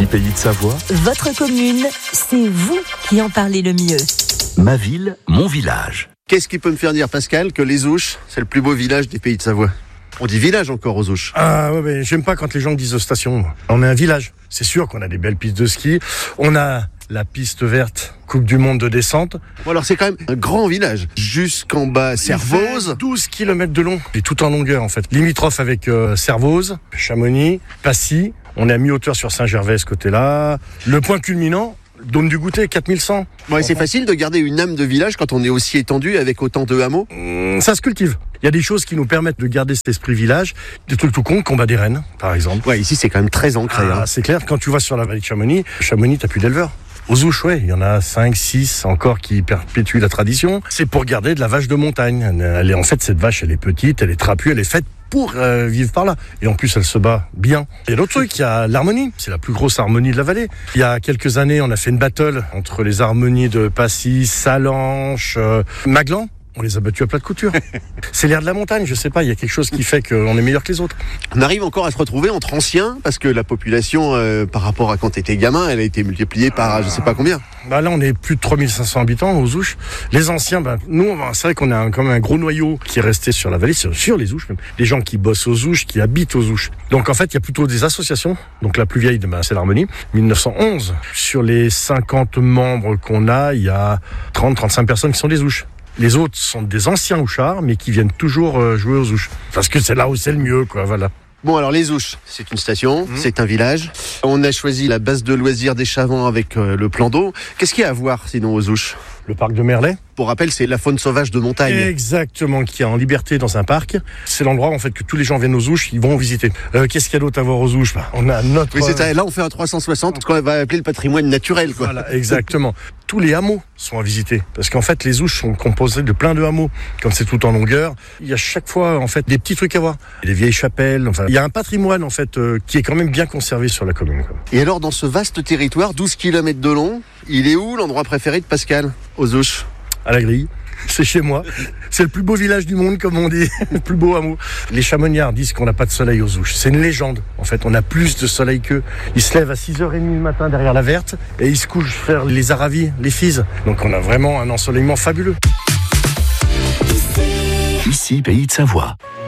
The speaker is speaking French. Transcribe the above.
Ici Pays de Savoie. Votre commune, c'est vous qui en parlez le mieux. Ma ville, mon village. Qu'est-ce qui peut me faire dire, Pascal, que les Ouches, c'est le plus beau village des Pays de Savoie? On dit village encore aux Ouches. Ah ouais, mais j'aime pas quand les gens disent station. On est un village. C'est sûr qu'on a des belles pistes de ski. On a la piste verte, Coupe du Monde de descente. Bon, alors c'est quand même un grand village. Jusqu'en bas, Servoz. 12 km de long. Et tout en longueur, en fait. Limitrophe avec Servoz, Chamonix, Passy. On est à mi-hauteur sur Saint-Gervais, ce côté-là. Le point culminant, Dôme du Goûter, 4100. Ouais, c'est facile de garder une âme de village quand on est aussi étendu avec autant de hameaux. Ça se cultive. Il y a des choses qui nous permettent de garder cet esprit village. Des trucs tout con, combat des rennes, par exemple. Ouais, ici c'est quand même très ancré. C'est clair, quand tu vas sur la vallée de Chamonix, t'as plus d'éleveurs. Aux Ouches, ouais, il y en a 5, 6 encore qui perpétuent la tradition. C'est pour garder de la vache de montagne. En fait, cette vache, elle est petite, elle est trapue, elle est faite pour vivre par là. Et en plus, elle se bat bien. Il y a d'autres trucs, il y a l'harmonie. C'est la plus grosse harmonie de la vallée. Il y a quelques années, on a fait une battle entre les harmonies de Passy, Salanches, Maglan. On les a battus à plat de couture. C'est l'air de la montagne, je sais pas, il y a quelque chose qui fait qu'on est meilleur que les autres. On arrive encore à se retrouver entre anciens, parce que la population, par rapport à quand t'étais gamin, elle a été multipliée par je sais pas combien. Là, on est plus de 3500 habitants aux Ouches. Les anciens, nous, c'est vrai qu'on a quand même un gros noyau qui est resté sur la vallée, sur les Ouches même. Les gens qui bossent aux Ouches, qui habitent aux Ouches. Donc en fait, il y a plutôt des associations. Donc la plus vieille, c'est l'Harmonie, 1911. Sur les 50 membres qu'on a, il y a 30-35 personnes qui sont des Ouches. Les autres sont des anciens Ouchards, mais qui viennent toujours jouer aux Ouches. Parce que c'est là où c'est le mieux, quoi, voilà. Bon, alors les Ouches, c'est une station, c'est un village. On a choisi la base de loisirs des Chavants avec le plan d'eau. Qu'est-ce qu'il y a à voir sinon aux Ouches? Le parc de Merlet. Pour rappel, c'est la faune sauvage de montagne. Exactement, qui est en liberté dans un parc. C'est l'endroit en fait que tous les gens viennent aux Ouches, ils vont visiter. Qu'est-ce qu'il y a d'autre à voir aux Ouches? On a notre... Oui, c'est ça. Là, on fait un 360, ce qu'on va appeler le patrimoine naturel, quoi. Voilà, exactement. Tous les hameaux sont à visiter. Parce qu'en fait, les Ouches sont composées de plein de hameaux. Comme c'est tout en longueur, il y a chaque fois, en fait, des petits trucs à voir. Des vieilles chapelles, enfin, il y a un patrimoine, en fait, qui est quand même bien conservé sur la commune, quoi. Et alors, dans ce vaste territoire, 12 km de long, il est où l'endroit préféré de Pascal, aux Ouches? À la grille. C'est chez moi. C'est le plus beau village du monde, comme on dit. Le plus beau hameau. Les Chamonniards disent qu'on n'a pas de soleil aux Ouches. C'est une légende. En fait, on a plus de soleil qu'eux. Ils se lèvent à 6h30 le matin derrière la Verte et ils se couchent faire les Aravis, les Fises. Donc on a vraiment un ensoleillement fabuleux. Ici Pays de Savoie.